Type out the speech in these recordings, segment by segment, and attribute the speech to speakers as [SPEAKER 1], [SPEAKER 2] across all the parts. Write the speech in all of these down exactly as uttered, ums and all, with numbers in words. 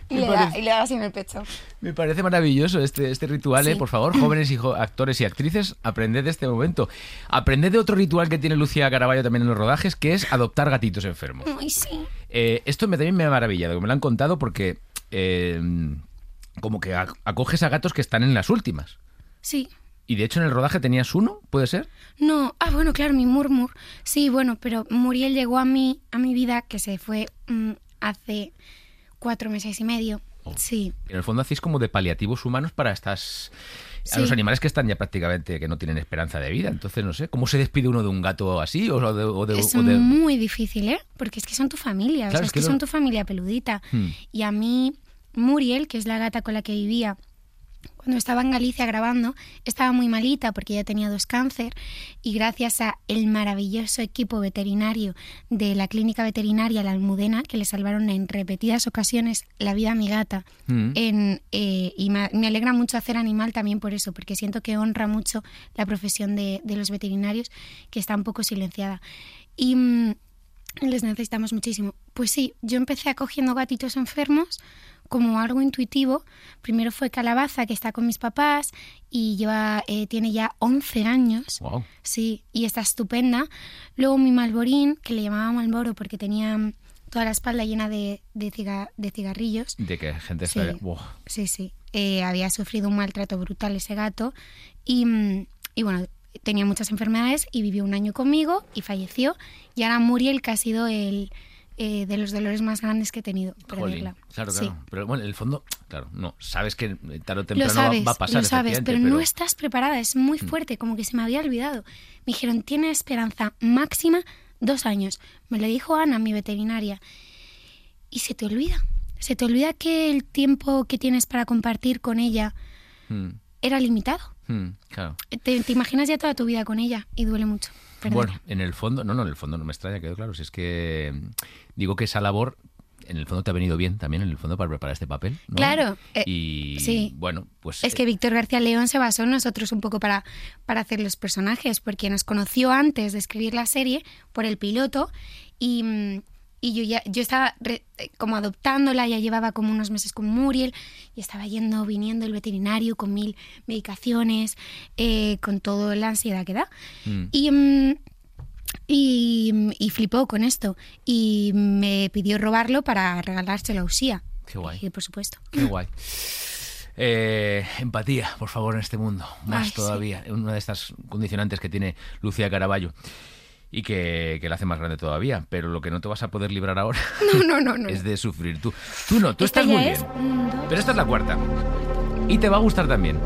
[SPEAKER 1] y, le da, y le da así en el pecho.
[SPEAKER 2] Me parece maravilloso este, este ritual, sí. ¿eh? Por favor, jóvenes y jo- actores y actrices, aprended de este momento. Aprended de otro ritual que tiene Lucía Caraballo también en los rodajes, que es adoptar gatitos enfermos.
[SPEAKER 1] Ay, sí.
[SPEAKER 2] Eh, esto me, también me ha maravillado, me lo han contado porque eh, como que acoges a gatos que están en las últimas.
[SPEAKER 1] Sí.
[SPEAKER 2] Y de hecho en el rodaje tenías uno, ¿puede ser?
[SPEAKER 1] No, ah, bueno, claro, mi Murmur. Sí, bueno, pero Muriel llegó a mi, a mi vida, que se fue mmm, hace cuatro meses y medio. Oh. Sí.
[SPEAKER 2] En el fondo hacéis como de paliativos humanos para estas... A
[SPEAKER 1] sí.
[SPEAKER 2] los animales que están ya prácticamente, que no tienen esperanza de vida. Entonces, no sé, ¿cómo se despide uno de un gato así? O de, o de,
[SPEAKER 1] es
[SPEAKER 2] o de...
[SPEAKER 1] muy difícil, ¿eh? Porque es que son tu familia,
[SPEAKER 2] claro,
[SPEAKER 1] o sea, es que,
[SPEAKER 2] que
[SPEAKER 1] son
[SPEAKER 2] lo...
[SPEAKER 1] tu familia peludita.
[SPEAKER 2] Hmm.
[SPEAKER 1] Y a mí, Muriel, que es la gata con la que vivía, cuando estaba en Galicia grabando, estaba muy malita porque ella tenía dos cáncer y gracias a el maravilloso equipo veterinario de la clínica veterinaria La Almudena, que le salvaron en repetidas ocasiones la vida a mi gata, mm. en, eh, y me, me alegra mucho hacer Animal también por eso, porque siento que honra mucho la profesión de, de los veterinarios, que está un poco silenciada. Y mmm, les necesitamos muchísimo. Pues sí, yo empecé acogiendo gatitos enfermos como algo intuitivo. Primero fue Calabaza, que está con mis papás y lleva, eh, tiene ya once años.
[SPEAKER 2] Wow.
[SPEAKER 1] Sí, y está estupenda. Luego mi Malborín, que le llamaba Malboro porque tenía toda la espalda llena de, de, ciga, de cigarrillos.
[SPEAKER 2] De que gente...
[SPEAKER 1] Sí,
[SPEAKER 2] está... wow.
[SPEAKER 1] sí, sí. Eh, había sufrido un maltrato brutal ese gato y, y bueno, tenía muchas enfermedades y vivió un año conmigo y falleció. Y ahora Muriel, que ha sido el... Eh, de los dolores más grandes que he tenido.
[SPEAKER 2] Jolín, claro, claro.
[SPEAKER 1] Sí.
[SPEAKER 2] Pero bueno, en el fondo, claro, no, sabes que tarde o temprano
[SPEAKER 1] sabes,
[SPEAKER 2] va a pasar.
[SPEAKER 1] Lo sabes, pero,
[SPEAKER 2] pero
[SPEAKER 1] no estás preparada, es muy fuerte, como que se me había olvidado. Me dijeron, tiene esperanza máxima dos años. Me lo dijo Ana, mi veterinaria. Y se te olvida, se te olvida que el tiempo que tienes para compartir con ella mm. era limitado.
[SPEAKER 2] Mm, claro.
[SPEAKER 1] Te, te imaginas ya toda tu vida con ella y duele mucho. Perdona.
[SPEAKER 2] Bueno, en el fondo, no, no, en el fondo no me extraña, quedó claro. Si es que digo que esa labor, en el fondo te ha venido bien también, en el fondo, para preparar este papel, ¿no?
[SPEAKER 1] Claro. Eh,
[SPEAKER 2] y
[SPEAKER 1] sí.
[SPEAKER 2] bueno, pues...
[SPEAKER 1] Es que Víctor García León se basó en nosotros un poco para, para hacer los personajes, porque nos conoció antes de escribir la serie por el piloto y... Y yo ya yo estaba re, como adoptándola, ya llevaba como unos meses con Muriel y estaba yendo, viniendo el veterinario con mil medicaciones, eh, con toda la ansiedad que da. Mm. Y, um, y, y flipó con esto y me pidió robarlo para regalárselo a Usía.
[SPEAKER 2] Qué guay.
[SPEAKER 1] Y por supuesto.
[SPEAKER 2] Qué guay. Eh, empatía, por favor, en este mundo. Más
[SPEAKER 1] Ay,
[SPEAKER 2] todavía.
[SPEAKER 1] Sí.
[SPEAKER 2] Una de estas condicionantes que tiene Lucía Caraballo. Y que, que la hace más grande todavía. Pero lo que no te vas a poder librar ahora
[SPEAKER 1] no, no, no, no.
[SPEAKER 2] es de sufrir tú. Tú no, tú
[SPEAKER 1] esta
[SPEAKER 2] estás muy
[SPEAKER 1] es
[SPEAKER 2] bien.
[SPEAKER 1] Un, dos,
[SPEAKER 2] pero esta es la cuarta. Y te va a gustar también.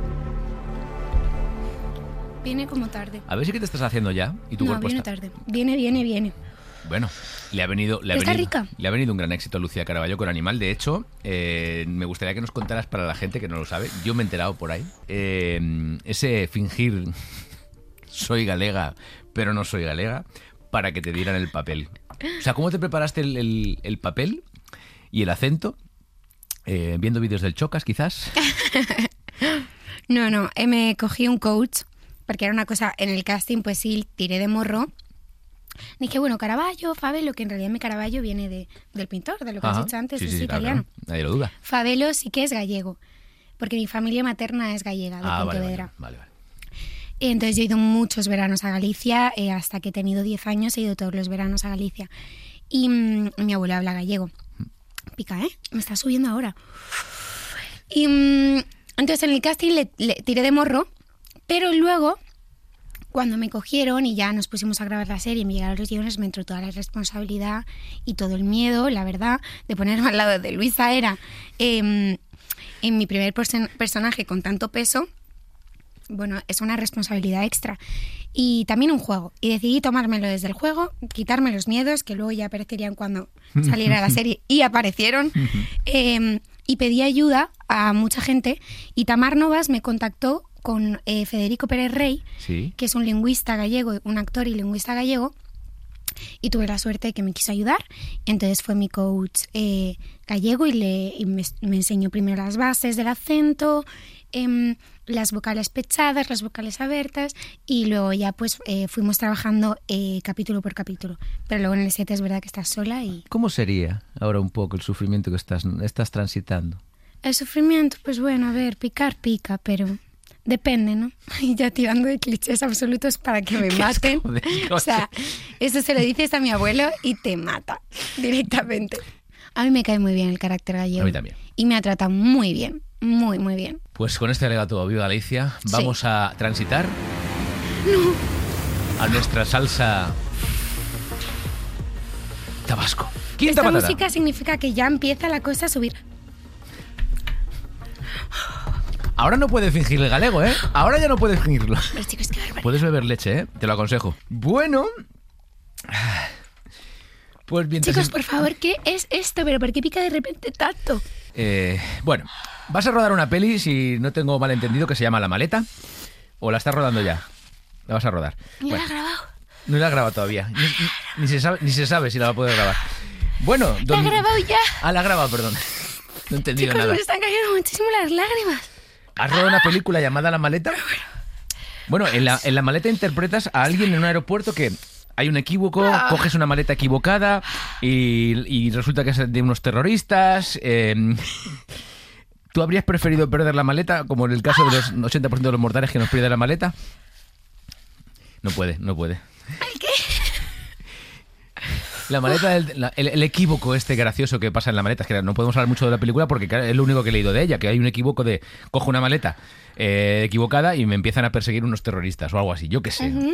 [SPEAKER 1] Viene como tarde.
[SPEAKER 2] A ver si que te estás haciendo ya. Y tu
[SPEAKER 1] no,
[SPEAKER 2] cuerpo
[SPEAKER 1] viene
[SPEAKER 2] está...
[SPEAKER 1] tarde. Viene, viene, viene.
[SPEAKER 2] Bueno, le ha venido... Le ha
[SPEAKER 1] ¿Está
[SPEAKER 2] venido,
[SPEAKER 1] rica?
[SPEAKER 2] Le ha venido un gran éxito a Lucía Caraballo con Animal. De hecho, eh, me gustaría que nos contaras para la gente que no lo sabe. Yo me he enterado por ahí. Eh, ese fingir... soy galega, pero no soy galega... para que te dieran el papel. O sea, ¿cómo te preparaste el, el, el papel y el acento? Eh, ¿Viendo vídeos del Chocas, quizás?
[SPEAKER 1] No, no. Eh, me cogí un coach, porque era una cosa... En el casting, pues sí, tiré de morro. Dije, bueno, Caravaggio, Fabelo, que en realidad mi Caravaggio viene de, del pintor, de lo que
[SPEAKER 2] Ajá.
[SPEAKER 1] has dicho antes,
[SPEAKER 2] sí,
[SPEAKER 1] es
[SPEAKER 2] sí,
[SPEAKER 1] italiano.
[SPEAKER 2] Claro, nadie lo duda.
[SPEAKER 1] Fabelo sí que es gallego, porque mi familia materna es gallega, de
[SPEAKER 2] ah,
[SPEAKER 1] Pontevedra.
[SPEAKER 2] Vale, vale, vale.
[SPEAKER 1] Entonces yo he ido muchos veranos a Galicia, eh, hasta que he tenido diez años he ido todos los veranos a Galicia. Y mmm, mi abuelo habla gallego. Pica, ¿eh? Me está subiendo ahora. Y mmm, entonces en el casting le, le tiré de morro, pero luego, cuando me cogieron y ya nos pusimos a grabar la serie y me llegaron los guiones, me entró toda la responsabilidad y todo el miedo, la verdad, de ponerme al lado de Luisa Era, eh, en mi primer person- personaje con tanto peso. Bueno, es una responsabilidad extra y también un juego. Y decidí tomármelo desde el juego, quitarme los miedos, que luego ya aparecerían cuando saliera la serie, y aparecieron. eh, y pedí ayuda a mucha gente. Y Tamar Novas me contactó con eh, Federico Pérez Rey,
[SPEAKER 2] ¿Sí?
[SPEAKER 1] que es un lingüista gallego, un actor y lingüista gallego. Y tuve la suerte de que me quiso ayudar. Entonces fue mi coach eh, gallego y, le, y me, me enseñó primero las bases del acento, em, las vocales pechadas, las vocales abiertas, y luego ya pues eh, fuimos trabajando eh, capítulo por capítulo. Pero luego en el set es verdad que estás sola y...
[SPEAKER 2] ¿Cómo sería ahora un poco el sufrimiento que estás, estás transitando?
[SPEAKER 1] El sufrimiento, pues bueno, a ver, picar pica, pero depende, ¿no? Y ya tirando de clichés absolutos para que me maten. O sea, eso se lo dices a mi abuelo y te mata directamente. A mí me cae muy bien el carácter gallego.
[SPEAKER 2] A mí también.
[SPEAKER 1] Y me ha tratado muy bien, muy, muy bien.
[SPEAKER 2] Pues con este alegato Viva Galicia vamos sí. a transitar
[SPEAKER 1] no.
[SPEAKER 2] a nuestra salsa Tabasco. Quinta
[SPEAKER 1] Esta
[SPEAKER 2] patata.
[SPEAKER 1] música significa que ya empieza la cosa a subir.
[SPEAKER 2] Ahora no puedes fingir el galego, ¿eh? Ahora ya no puedes fingirlo.
[SPEAKER 1] Pero chicos, qué barbaridad.
[SPEAKER 2] Puedes beber leche, ¿eh? Te lo aconsejo. Bueno... Pues mientras...
[SPEAKER 1] Chicos, por favor, ¿qué es esto? ¿Pero por qué pica de repente tanto?
[SPEAKER 2] Eh, bueno, vas a rodar una peli, si no tengo mal entendido, que se llama La Maleta. ¿O la estás rodando ya? La vas a rodar.
[SPEAKER 1] Ni
[SPEAKER 2] bueno,
[SPEAKER 1] la he grabado.
[SPEAKER 2] No la has grabado todavía. Ni, ni, ni, se sabe, ni se sabe si la va a poder grabar. Bueno...
[SPEAKER 1] Don... La he grabado ya.
[SPEAKER 2] Ah, la he grabado, perdón. No he entendido
[SPEAKER 1] Chicos,
[SPEAKER 2] nada.
[SPEAKER 1] me están cayendo muchísimo las lágrimas.
[SPEAKER 2] ¿Has rodado una película llamada La Maleta? Bueno, en la, en La Maleta interpretas a alguien en un aeropuerto que... Hay un equívoco, ah. coges una maleta equivocada y, y resulta que es de unos terroristas. Eh, ¿Tú habrías preferido perder la maleta, como en el caso de los ochenta por ciento de los mortales que nos pierde la maleta? No puede, no puede.
[SPEAKER 1] ¿El qué?
[SPEAKER 2] La maleta, del, la, el, el equívoco este gracioso que pasa en la maleta, es que no podemos hablar mucho de la película porque es lo único que he leído de ella, que hay un equívoco de cojo una maleta eh, equivocada y me empiezan a perseguir unos terroristas o algo así, yo qué sé. Uh-huh.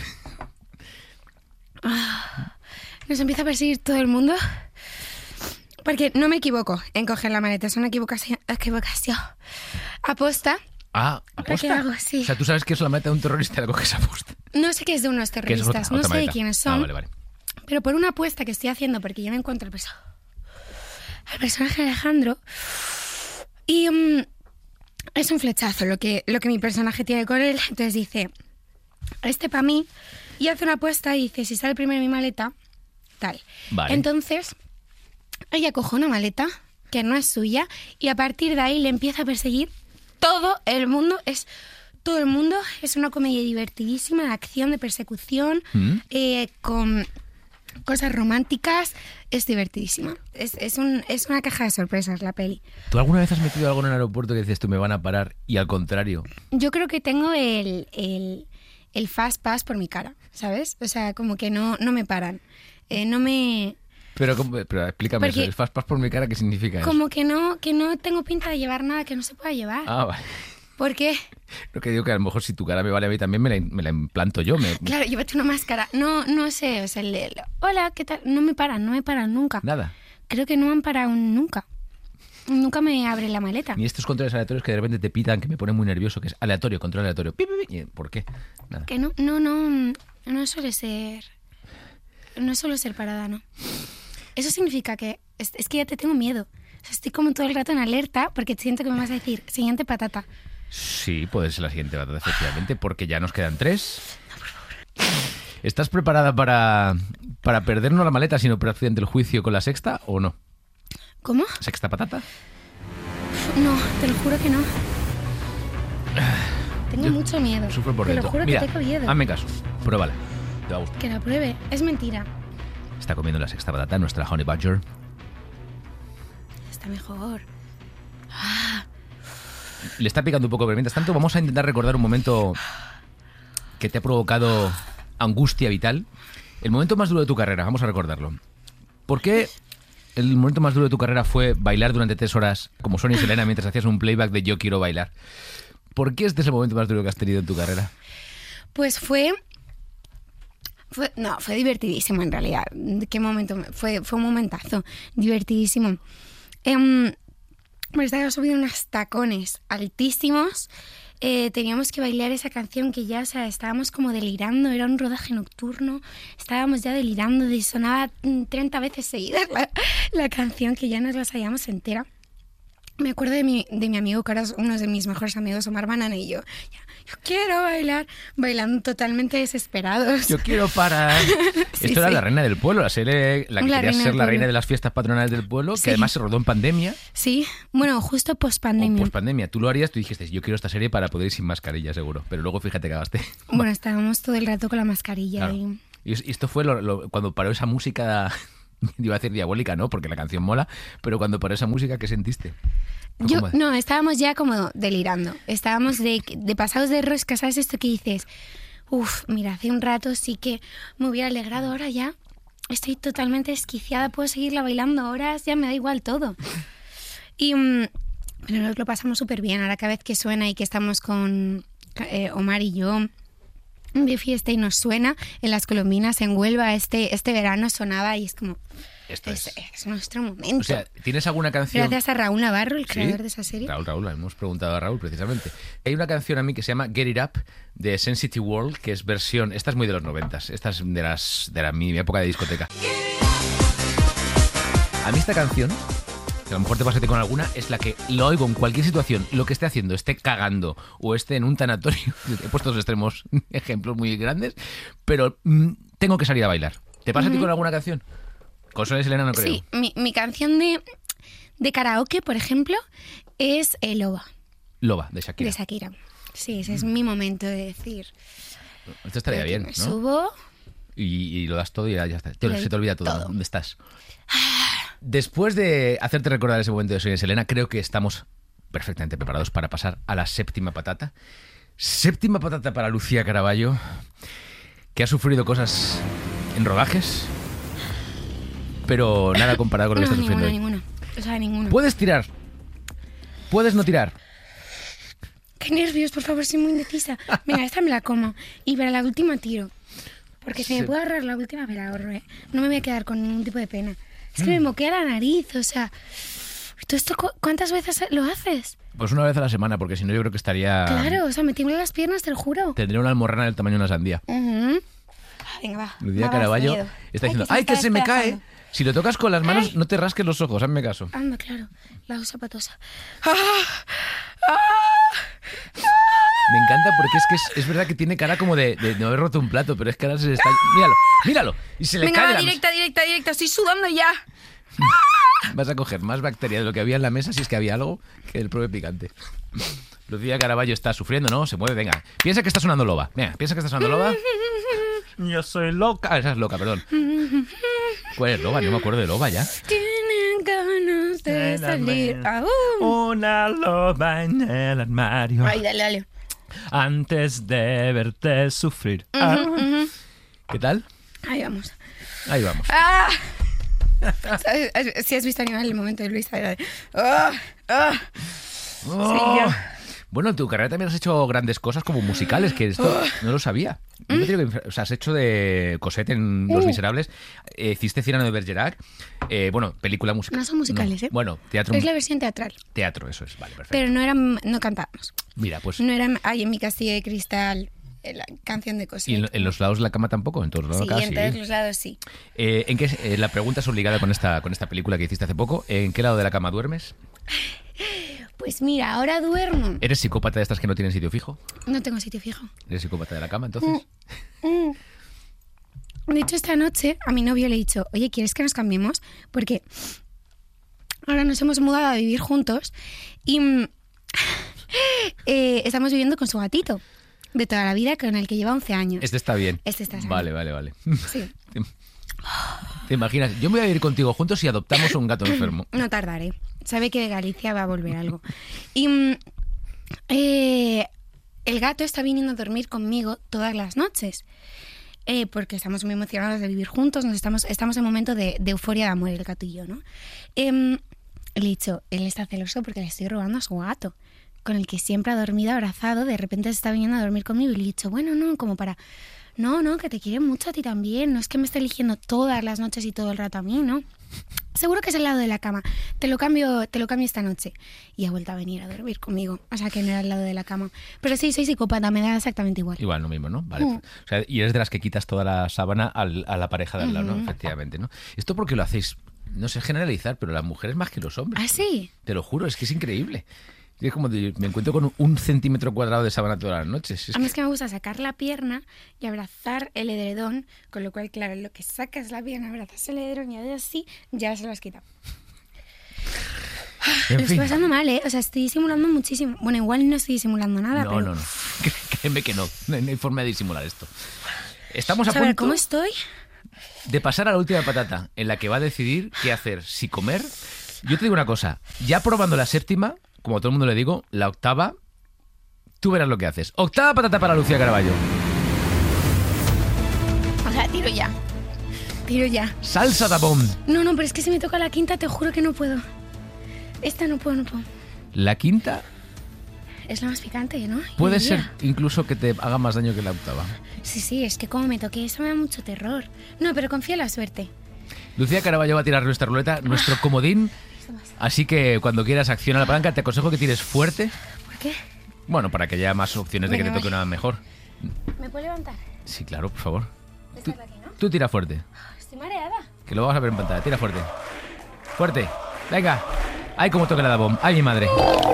[SPEAKER 1] Nos empieza a perseguir todo el mundo. Porque no me equivoco en coger la maleta, es una equivocación, equivocación. Aposta.
[SPEAKER 2] Ah, ¿aposta?
[SPEAKER 1] ¿Qué hago? Sí.
[SPEAKER 2] O sea, tú sabes que es la maleta de un terrorista y la coges a aposta.
[SPEAKER 1] No sé qué es de unos terroristas, otra, no otra sé maleta. De quiénes son.
[SPEAKER 2] Ah, vale, vale.
[SPEAKER 1] Pero por una apuesta que estoy haciendo, porque yo no encuentro el, perso- el personaje de Alejandro. Y um, es un flechazo lo que, lo que mi personaje tiene con él. Entonces dice, este para mí. Y hace una apuesta y dice, si sale primero mi maleta, tal.
[SPEAKER 2] Vale.
[SPEAKER 1] Entonces, ella coge una maleta que no es suya y a partir de ahí le empieza a perseguir todo el mundo. Es todo el mundo. Es una comedia divertidísima de acción, de persecución, ¿Mm? eh, con cosas románticas. Es divertidísima. Es, es, un, es una caja de sorpresas la peli.
[SPEAKER 2] ¿Tú alguna vez has metido algo en el aeropuerto que dices tú me van a parar y al contrario?
[SPEAKER 1] Yo creo que tengo el... el el fast pass por mi cara, ¿sabes? O sea, como que no, no me paran. Eh, no me...
[SPEAKER 2] Pero, pero explícame eso, el fast pass por mi cara, ¿qué significa eso?
[SPEAKER 1] Como que no, que no tengo pinta de llevar nada que no se pueda llevar.
[SPEAKER 2] Ah, vale.
[SPEAKER 1] ¿Por qué?
[SPEAKER 2] Lo que digo que a lo mejor si tu cara me vale a mí también me la, me la implanto yo. Me...
[SPEAKER 1] Claro, llévate una máscara. No, no sé, o sea, el, el, hola, ¿qué tal? No me paran, no me paran nunca.
[SPEAKER 2] Nada.
[SPEAKER 1] Creo que no me han parado nunca. Nunca me abre la maleta.
[SPEAKER 2] Ni estos controles aleatorios que de repente te pitan, que me pone muy nervioso, que es aleatorio, control aleatorio. ¿Por qué? Nada.
[SPEAKER 1] Que no, no, no, no suele ser... No suele ser parada, ¿no? Eso significa que... Es, es que ya te tengo miedo. O sea, estoy como todo el rato en alerta porque siento que me vas a decir, siguiente patata.
[SPEAKER 2] Sí, puede ser la siguiente patata, efectivamente, porque ya nos quedan tres.
[SPEAKER 1] No, por favor.
[SPEAKER 2] ¿Estás preparada para, para perdernos la maleta sin operación del juicio con la sexta o no?
[SPEAKER 1] ¿Cómo?
[SPEAKER 2] ¿Sexta patata?
[SPEAKER 1] No, te lo juro que no. Tengo Yo mucho miedo.
[SPEAKER 2] Sufro por
[SPEAKER 1] te
[SPEAKER 2] dentro.
[SPEAKER 1] Te lo juro
[SPEAKER 2] Mira,
[SPEAKER 1] que tengo miedo.
[SPEAKER 2] Hazme caso, pruébala. Te va a gustar.
[SPEAKER 1] Que la pruebe. Es mentira.
[SPEAKER 2] Está comiendo la sexta patata, nuestra Honey Badger.
[SPEAKER 1] Está mejor. Ah.
[SPEAKER 2] Le está picando un poco, pero mientras tanto vamos a intentar recordar un momento que te ha provocado angustia vital. El momento más duro de tu carrera, vamos a recordarlo. ¿Por qué el momento más duro de tu carrera fue bailar durante tres horas como Sonia y Selena mientras hacías un playback de Yo quiero bailar? ¿Por qué este es el momento más duro que has tenido en tu carrera? Pues
[SPEAKER 1] fue... fue no, fue divertidísimo en realidad. ¿Qué momento? Fue, fue un momentazo. Divertidísimo. Eh, me estaba subiendo unos tacones altísimos. Eh, teníamos que bailar esa canción que ya, o sea, estábamos como delirando. Era un rodaje nocturno. Estábamos ya delirando. Sonaba treinta veces seguidas la, la canción que ya nos la sabíamos entera. Me acuerdo de mi, de mi amigo, que ahora es uno de mis mejores amigos, Omar Banana, y yo, ya, yo quiero bailar, bailando totalmente desesperados.
[SPEAKER 2] Yo quiero parar.
[SPEAKER 1] Sí,
[SPEAKER 2] Esto era
[SPEAKER 1] sí.
[SPEAKER 2] La Reina del Pueblo, la serie, la que
[SPEAKER 1] La
[SPEAKER 2] quería
[SPEAKER 1] Reina
[SPEAKER 2] ser
[SPEAKER 1] del
[SPEAKER 2] la
[SPEAKER 1] Pueblo.
[SPEAKER 2] reina de las fiestas patronales del pueblo,
[SPEAKER 1] Sí.
[SPEAKER 2] que además se rodó en pandemia.
[SPEAKER 1] Sí, bueno, justo
[SPEAKER 2] O
[SPEAKER 1] post-pandemia.
[SPEAKER 2] post pandemia. Tú lo harías, tú dijiste, yo quiero esta serie para poder ir sin mascarilla, seguro. Pero luego fíjate que gasté.
[SPEAKER 1] Bueno, estábamos todo el rato con la mascarilla.
[SPEAKER 2] Claro.
[SPEAKER 1] Y...
[SPEAKER 2] Y es- y esto fue lo- lo- cuando paró esa música, iba a decir diabólica, ¿no? Porque la canción mola, pero cuando paró esa música, ¿qué sentiste? Fue
[SPEAKER 1] Yo,
[SPEAKER 2] como-
[SPEAKER 1] no, estábamos ya como delirando. Estábamos de, de pasados de rosca, ¿sabes esto que dices? Uf, mira, hace un rato sí que me hubiera alegrado, ahora ya estoy totalmente desquiciada, puedo seguirla bailando horas, ya me da igual todo. Y mm, pero nos lo pasamos súper bien, ahora cada vez que suena y que estamos con eh, Omar y yo de fiesta y nos suena en las Colombinas, en Huelva, este, este verano sonaba y es como,
[SPEAKER 2] Esto
[SPEAKER 1] es,
[SPEAKER 2] es.
[SPEAKER 1] es nuestro momento.
[SPEAKER 2] O sea, ¿tienes alguna canción?
[SPEAKER 1] Gracias a Raúl Navarro, el
[SPEAKER 2] Sí,
[SPEAKER 1] creador de esa serie.
[SPEAKER 2] Raúl, Raúl, hemos preguntado a Raúl precisamente. Hay una canción a mí que se llama Get It Up de Sensitive World, que es versión, esta es muy de los noventas, esta es de las de la, mi época de discoteca. A mí esta canción, que a lo mejor te pasa a ti con alguna, es la que lo oigo en cualquier situación, lo que esté haciendo, esté cagando o esté en un tanatorio. He puesto dos extremos, ejemplos muy grandes, pero mm, tengo que salir a bailar. ¿Te pasa a ti con alguna canción? Con Sonia y Selena no creo.
[SPEAKER 1] Sí, mi, mi canción de, de karaoke, por ejemplo, es eh, Loba,
[SPEAKER 2] Loba, de Shakira.
[SPEAKER 1] de Shakira. Sí, ese es mi momento de decir.
[SPEAKER 2] Esto estaría
[SPEAKER 1] aquí
[SPEAKER 2] bien,
[SPEAKER 1] me
[SPEAKER 2] ¿no?
[SPEAKER 1] subo.
[SPEAKER 2] Y, y lo das todo y ya, ya está. Te-
[SPEAKER 1] Lo
[SPEAKER 2] se te olvida todo,
[SPEAKER 1] todo.
[SPEAKER 2] ¿no? ¿Dónde estás? Después de hacerte recordar ese momento de Sonia y Selena, creo que estamos perfectamente preparados para pasar a la séptima patata. Séptima patata para Lucía Caraballo, que ha sufrido cosas en rodajes, pero nada comparado con lo que
[SPEAKER 1] No,
[SPEAKER 2] está sufriendo
[SPEAKER 1] ninguno,
[SPEAKER 2] hoy.
[SPEAKER 1] ninguno. O sea, ninguno.
[SPEAKER 2] Puedes tirar, puedes no tirar.
[SPEAKER 1] Qué nervios, por favor, soy muy indecisa. Venga, esta me la como. Y para la última tiro. Porque si
[SPEAKER 2] Sí.
[SPEAKER 1] me puedo ahorrar la última, me la ahorro, ¿eh? No me voy a quedar con ningún tipo de pena. Es
[SPEAKER 2] Mm.
[SPEAKER 1] que me moquea la nariz, o sea... ¿Tú esto cu- cuántas veces lo haces?
[SPEAKER 2] Pues una vez a la semana, porque si no yo creo que estaría...
[SPEAKER 1] Claro, o sea, me tiemblan las piernas, te lo juro.
[SPEAKER 2] Tendría una almorrana del tamaño de una sandía.
[SPEAKER 1] Ujú. Ah, venga, va.
[SPEAKER 2] Lucía
[SPEAKER 1] va,
[SPEAKER 2] Caraballo
[SPEAKER 1] miedo.
[SPEAKER 2] está diciendo,
[SPEAKER 1] Ay,
[SPEAKER 2] ¡ay, que se me cae!
[SPEAKER 1] despedazando.
[SPEAKER 2] Si lo tocas con las manos,
[SPEAKER 1] Ay.
[SPEAKER 2] no te rasques los ojos, hazme caso.
[SPEAKER 1] Anda, claro. La usa patosa.
[SPEAKER 2] Me encanta porque es que es, es verdad que tiene cara como de, de no haber roto un plato, pero es que ahora se le está... Míralo, míralo. Y se le
[SPEAKER 1] Venga,
[SPEAKER 2] cae de
[SPEAKER 1] va,
[SPEAKER 2] la
[SPEAKER 1] directa, directa, directa. Estoy sudando ya.
[SPEAKER 2] mesa. Vas a coger más bacteria de lo que había en la mesa, si es que había algo, que el propio picante. Lucía Caraballo está sufriendo, ¿no? Se mueve, venga. Piensa que está sonando loba. Venga, piensa que está sonando loba. Yo soy loca. Ah, esa es loca, perdón. ¿Cuál es loba? No me acuerdo de loba ya.
[SPEAKER 1] Tienen ganas de salir. Aún.
[SPEAKER 2] Una loba en el armario.
[SPEAKER 1] Ay, dale, dale.
[SPEAKER 2] Antes de verte sufrir. Ah. ¿Qué tal?
[SPEAKER 1] Ahí vamos.
[SPEAKER 2] Ahí vamos.
[SPEAKER 1] ¡Ah! ¿Sabes? Si has visto Animal, el momento de Luis, era de... ¡Ah! ¡Ah!
[SPEAKER 2] Oh.
[SPEAKER 1] ya.
[SPEAKER 2] Bueno, en tu carrera también has hecho grandes cosas como musicales, que esto no lo sabía. Yo me tengo que- o sea, has hecho de Cosette en Los Miserables, eh, hiciste Cyrano de Bergerac, eh, bueno, película musical.
[SPEAKER 1] No son musicales, ¿eh?
[SPEAKER 2] Bueno, teatro,
[SPEAKER 1] Es la versión teatral.
[SPEAKER 2] teatro, eso es, vale, perfecto.
[SPEAKER 1] Pero no eran, no cantábamos.
[SPEAKER 2] Mira, pues,
[SPEAKER 1] No era Ay, en mi castillo de cristal, eh, la canción de
[SPEAKER 2] ¿y
[SPEAKER 1] Cosette.
[SPEAKER 2] en, en los lados de la cama tampoco? En todos los
[SPEAKER 1] Sí,
[SPEAKER 2] lados
[SPEAKER 1] en
[SPEAKER 2] sí.
[SPEAKER 1] todos los lados sí.
[SPEAKER 2] Eh, ¿en qué, eh, la pregunta es obligada con esta, con esta película que hiciste hace poco. ¿En qué lado de la cama duermes?
[SPEAKER 1] Pues mira, ahora duermo.
[SPEAKER 2] ¿Eres psicópata de estas que no tienen sitio fijo?
[SPEAKER 1] No tengo sitio fijo.
[SPEAKER 2] ¿Eres psicópata de la cama, entonces?
[SPEAKER 1] De hecho, esta noche a mi novio le he dicho, oye, ¿quieres que nos cambiemos? Porque ahora nos hemos mudado a vivir juntos y mm, eh, estamos viviendo con su gatito de toda la vida, con el que lleva once años.
[SPEAKER 2] Este está bien.
[SPEAKER 1] Este está bien.
[SPEAKER 2] Vale, vale, vale.
[SPEAKER 1] Sí,
[SPEAKER 2] ¿Te imaginas? Yo me voy a ir contigo juntos y adoptamos un gato enfermo.
[SPEAKER 1] no tardaré. Sabe que de Galicia va a volver algo. Y mm, eh, el gato está viniendo a dormir conmigo todas las noches. Eh, porque estamos muy emocionados de vivir juntos, nos estamos, estamos en un momento de, de euforia de amor, el gato y yo, ¿no? Em, le he dicho, él está celoso porque le estoy robando a su gato, con el que siempre ha dormido abrazado, de repente se está viniendo a dormir conmigo y le he dicho, bueno, no, como para... No, no, que te quiere mucho a ti también, no es que me esté eligiendo todas las noches y todo el rato a mí, ¿no? Seguro que es el lado de la cama, te lo cambio, te lo cambio esta noche. Y ha vuelto a venir a dormir conmigo, o sea que no era el lado de la cama. Pero sí, soy psicópata, me da exactamente igual.
[SPEAKER 2] Igual, lo mismo, ¿no? Vale.
[SPEAKER 1] Mm.
[SPEAKER 2] O sea, y eres de las que quitas toda la sábana al- a la pareja de al lado, ¿no?
[SPEAKER 1] Ujú.
[SPEAKER 2] Efectivamente, ¿no? ¿Esto por qué lo hacéis no sé generalizar, pero las mujeres más que los hombres.
[SPEAKER 1] ¿Ah, sí?
[SPEAKER 2] Te lo juro, es que es increíble. Es como de, me encuentro con un centímetro cuadrado de sábana todas las noches. Es
[SPEAKER 1] a mí
[SPEAKER 2] que...
[SPEAKER 1] es que me gusta sacar la pierna y abrazar el edredón, con lo cual, claro, lo que sacas la pierna, abrazas el edredón y haces así, ya se lo has quitado.
[SPEAKER 2] En
[SPEAKER 1] lo
[SPEAKER 2] fin.
[SPEAKER 1] estoy pasando mal, ¿eh? O sea, estoy disimulando muchísimo. Bueno, igual no estoy disimulando nada,
[SPEAKER 2] No,
[SPEAKER 1] pero...
[SPEAKER 2] no, no. Créeme que no. No hay forma de disimular esto. Estamos a,
[SPEAKER 1] a ver,
[SPEAKER 2] punto
[SPEAKER 1] ¿cómo estoy?
[SPEAKER 2] de pasar a la última patata, en la que va a decidir qué hacer, si comer. Yo te digo una cosa, ya probando la séptima, como a todo el mundo le digo, la octava, tú verás lo que haces. Octava patata para Lucía Caraballo.
[SPEAKER 1] O sea, tiro ya. Tiro ya.
[SPEAKER 2] Salsa tapón.
[SPEAKER 1] No, no, pero es que si me toca la quinta, te juro que no puedo. Esta no puedo, no puedo.
[SPEAKER 2] La quinta
[SPEAKER 1] Es la más picante, ¿no?
[SPEAKER 2] puede
[SPEAKER 1] Yo
[SPEAKER 2] ser
[SPEAKER 1] diría.
[SPEAKER 2] incluso que te haga más daño que la octava.
[SPEAKER 1] Sí, sí, es que como me toque eso me da mucho terror. No, pero confía en la suerte.
[SPEAKER 2] Lucía Caraballo va a tirar nuestra ruleta, nuestro comodín. Así que cuando quieras acciona la palanca, te aconsejo que tires fuerte.
[SPEAKER 1] ¿Por qué?
[SPEAKER 2] Bueno, para que haya más opciones de que
[SPEAKER 1] Venga,
[SPEAKER 2] te toque
[SPEAKER 1] vale.
[SPEAKER 2] una mejor.
[SPEAKER 1] ¿Me puedo levantar?
[SPEAKER 2] Sí, claro, por favor.
[SPEAKER 1] Esta es la aquí, ¿no?
[SPEAKER 2] Tú tira fuerte,
[SPEAKER 1] Estoy mareada.
[SPEAKER 2] que lo vamos a ver en pantalla. Tira fuerte. Fuerte. Venga. Ay, cómo toca la da bomb. Ay, mi madre.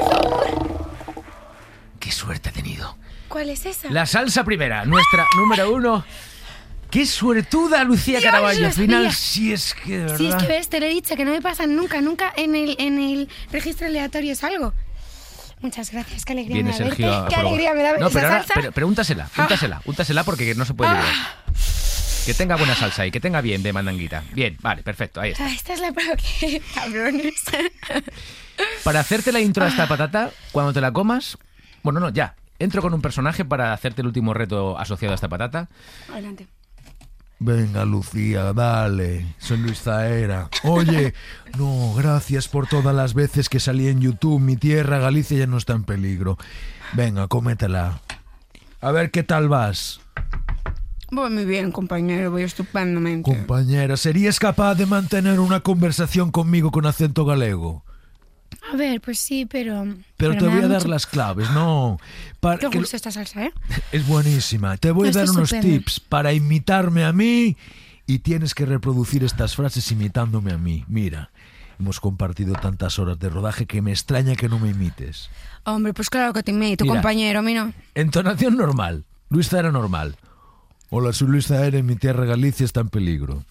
[SPEAKER 2] Qué suerte ha tenido.
[SPEAKER 1] ¿Cuál es esa?
[SPEAKER 2] La salsa primera, nuestra número uno. Qué suertuda, Lucía
[SPEAKER 1] Dios,
[SPEAKER 2] Caraballo.
[SPEAKER 1] lo
[SPEAKER 2] Al final,
[SPEAKER 1] sabía.
[SPEAKER 2] sí es que de verdad.
[SPEAKER 1] Sí, es que ves, te lo he dicho, que no me pasan nunca, nunca en el, en el registro aleatorio salgo. Muchas gracias, qué alegría
[SPEAKER 2] Viene
[SPEAKER 1] me da
[SPEAKER 2] Sergio
[SPEAKER 1] verte.
[SPEAKER 2] a
[SPEAKER 1] Qué
[SPEAKER 2] probar.
[SPEAKER 1] alegría me da
[SPEAKER 2] No,
[SPEAKER 1] esa
[SPEAKER 2] pero ahora,
[SPEAKER 1] salsa.
[SPEAKER 2] pero, pregúntasela, úntasela, úntasela porque no se puede vivir. Que tenga buena salsa y que tenga bien de mandanguita. Bien, vale, perfecto, ahí está.
[SPEAKER 1] Ah, esta es la prueba que... Cabrones.
[SPEAKER 2] Para hacerte la intro a esta patata, cuando te la comas... Bueno, no, ya. Entro con un personaje para hacerte el último reto asociado a esta patata.
[SPEAKER 1] Adelante.
[SPEAKER 3] Venga, Lucía, dale. Soy Luis Zahera. Oye, no, gracias por todas las veces que salí en YouTube. Mi tierra, Galicia, ya no está en peligro. Venga, cómetela. A ver qué tal vas.
[SPEAKER 1] Voy muy bien, compañero, voy estupendamente.
[SPEAKER 3] Compañera, ¿serías capaz de mantener una conversación conmigo con acento galego?
[SPEAKER 1] A ver, pues sí, pero...
[SPEAKER 3] Pero, te
[SPEAKER 1] me
[SPEAKER 3] voy
[SPEAKER 1] da
[SPEAKER 3] a dar
[SPEAKER 1] mucho-
[SPEAKER 3] las claves, ¿no? Para
[SPEAKER 1] Qué
[SPEAKER 3] que lo-
[SPEAKER 1] gusto esta salsa, ¿eh?
[SPEAKER 3] Es buenísima. Te voy a
[SPEAKER 1] Está
[SPEAKER 3] dar unos
[SPEAKER 1] estupendo.
[SPEAKER 3] tips para imitarme a mí y tienes que reproducir estas frases imitándome a mí. Mira, hemos compartido tantas horas de rodaje que me extraña que no me imites.
[SPEAKER 1] Hombre, pues claro que te imito,
[SPEAKER 3] Mira.
[SPEAKER 1] compañero, a mí no.
[SPEAKER 3] Entonación normal. Luis Zahera normal. Hola, soy Luis Zahera y mi tierra Galicia está en peligro.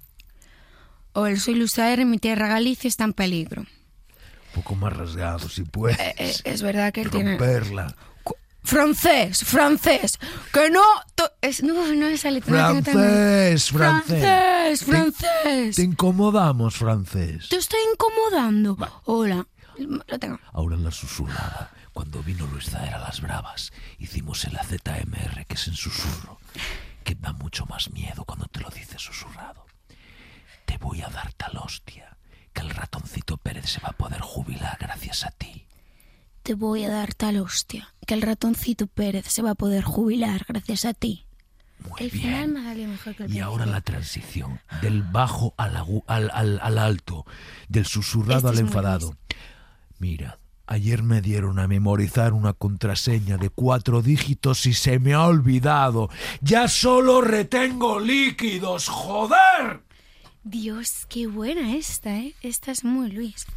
[SPEAKER 1] Hola, soy Luzaer, en mi tierra Galicia está en peligro.
[SPEAKER 3] Un poco más rasgado, si puedes.
[SPEAKER 1] Eh, eh, es verdad que él tiene...
[SPEAKER 3] Romperla.
[SPEAKER 1] Francés, francés, que no... to- Es, no, no me sale... no tengo tan-
[SPEAKER 3] Francés, francés.
[SPEAKER 1] Francés,
[SPEAKER 3] Te-
[SPEAKER 1] francés.
[SPEAKER 3] Te incomodamos, francés.
[SPEAKER 1] Te estoy incomodando. Hola, lo tengo.
[SPEAKER 3] Ahora la susurrada. Cuando vino Luis Zahera a las bravas, hicimos el A Z M R, que es en susurro, que da mucho más miedo cuando te lo dices susurrado. Te voy a dar tal hostia que el ratoncito Pérez se va a poder jubilar gracias a ti.
[SPEAKER 1] Te voy a dar tal hostia que el ratoncito Pérez se va a poder jubilar gracias a ti.
[SPEAKER 3] Muy
[SPEAKER 1] El
[SPEAKER 3] bien.
[SPEAKER 1] final me salió mejor que el
[SPEAKER 3] Y
[SPEAKER 1] principio.
[SPEAKER 3] ahora la transición del bajo al, agu- al, al, al alto, del susurrado
[SPEAKER 1] Este
[SPEAKER 3] al
[SPEAKER 1] es muy
[SPEAKER 3] enfadado. Mira, ayer me dieron a memorizar una contraseña de cuatro dígitos y se me ha olvidado. Ya solo retengo líquidos, joder.
[SPEAKER 1] Dios, qué buena esta, ¿eh? Esta es muy Luis.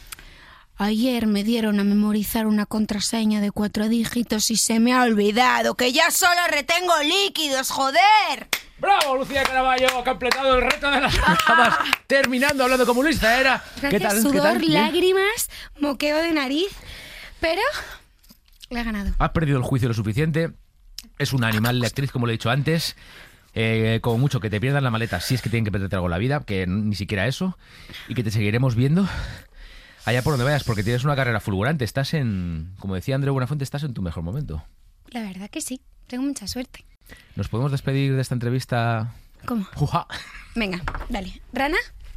[SPEAKER 1] Ayer me dieron a memorizar una contraseña de cuatro dígitos y se me ha olvidado que ya solo retengo líquidos, joder.
[SPEAKER 2] ¡Bravo, Lucía Caraballo! Ha completado el reto de las bravas. Terminando hablando como Luis Zahera.
[SPEAKER 1] Gracias,
[SPEAKER 2] ¿Qué tal?
[SPEAKER 1] sudor,
[SPEAKER 2] ¿Qué tal? Bien.
[SPEAKER 1] lágrimas, moqueo de nariz, pero le ha ganado.
[SPEAKER 2] Has perdido el juicio lo suficiente. Es una animal de actriz, como lo he dicho antes. Eh, como mucho que te pierdan la maleta si es que tienen que perderte algo en la vida, que ni siquiera eso. Y que te seguiremos viendo allá por donde vayas, porque tienes una carrera fulgurante. Estás en, como decía Andreu Buenafuente, estás en tu mejor momento.
[SPEAKER 1] La verdad que sí, tengo mucha suerte.
[SPEAKER 2] ¿Nos podemos despedir de esta entrevista?
[SPEAKER 1] ¿Cómo?
[SPEAKER 2] ¡Juja!
[SPEAKER 1] Venga, dale. ¿Rana?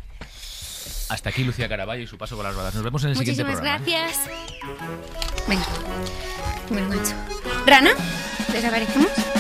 [SPEAKER 2] Hasta aquí Lucía Caraballo y su paso por las rodas. Nos vemos en el siguiente
[SPEAKER 1] Muchísimas
[SPEAKER 2] programa.
[SPEAKER 1] gracias. Venga, me lo he hecho. ¿Rana? ¿Desaparecemos?